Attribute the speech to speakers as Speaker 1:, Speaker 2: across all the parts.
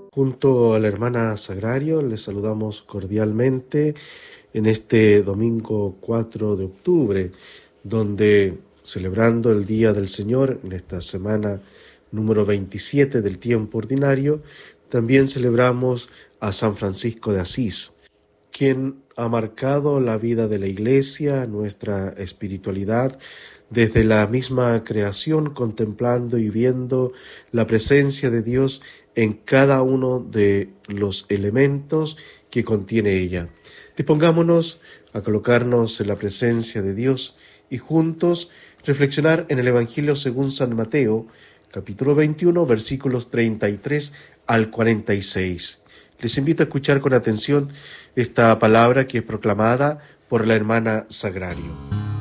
Speaker 1: Junto a la hermana Sagrario les saludamos cordialmente en este domingo 4 de octubre, donde celebrando el Día del Señor en esta semana número 27 del tiempo ordinario, también celebramos a San Francisco de Asís, quien ha marcado la vida de la Iglesia, nuestra espiritualidad, desde la misma creación, contemplando y viendo la presencia de Dios en cada uno de los elementos que contiene ella. Dispongámonos a colocarnos en la presencia de Dios y juntos reflexionar en el Evangelio según San Mateo, capítulo 21, versículos 33 al 46. Les invito a escuchar con atención esta palabra que es proclamada por la hermana Sagrario.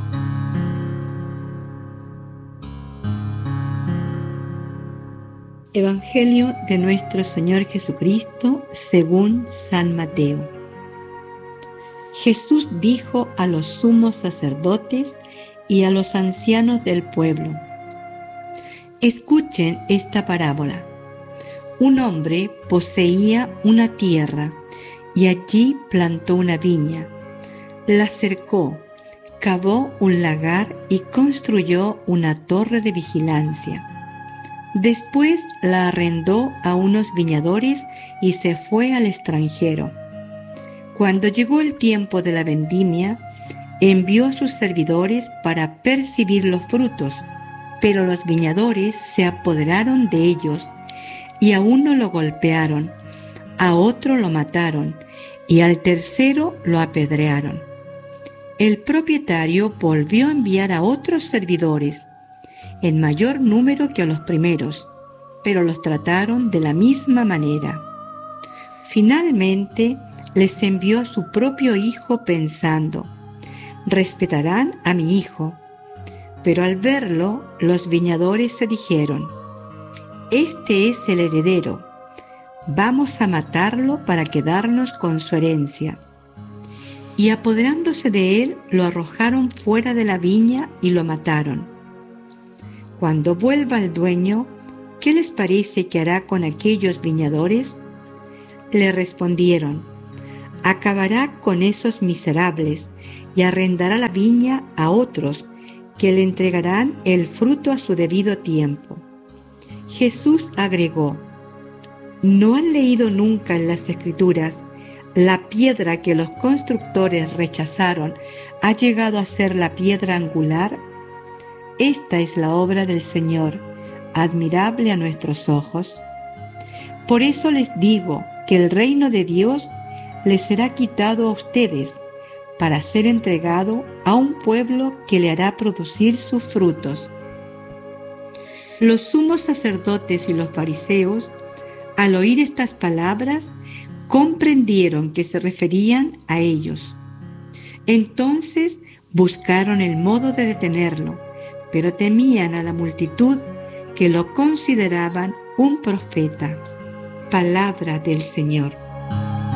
Speaker 2: Evangelio de nuestro Señor Jesucristo según San Mateo. Jesús dijo a los sumos sacerdotes y a los ancianos del pueblo: escuchen esta parábola. Un hombre poseía una tierra y allí plantó una viña. La cercó, cavó un lagar y construyó una torre de vigilancia. Después la arrendó a unos viñadores y se fue al extranjero. Cuando llegó el tiempo de la vendimia, envió a sus servidores para percibir los frutos, pero los viñadores se apoderaron de ellos y a uno lo golpearon, a otro lo mataron y al tercero lo apedrearon. El propietario volvió a enviar a otros servidores, en mayor número que a los primeros, pero los trataron de la misma manera. Finalmente les envió a su propio hijo pensando: respetarán a mi hijo. Pero al verlo, los viñadores se dijeron: este es el heredero, vamos a matarlo para quedarnos con su herencia. Y apoderándose de él, lo arrojaron fuera de la viña y lo mataron. Cuando vuelva el dueño, ¿qué les parece que hará con aquellos viñadores? Le respondieron: acabará con esos miserables y arrendará la viña a otros que le entregarán el fruto a su debido tiempo. Jesús agregó: ¿no han leído nunca en las Escrituras: la piedra que los constructores rechazaron ha llegado a ser la piedra angular? Esta es la obra del Señor, admirable a nuestros ojos. Por eso les digo que el reino de Dios les será quitado a ustedes, para ser entregado a un pueblo que le hará producir sus frutos. Los sumos sacerdotes y los fariseos, al oír estas palabras, comprendieron que se referían a ellos. Entonces buscaron el modo de detenerlo, pero temían a la multitud, que lo consideraban un profeta. Palabra del Señor.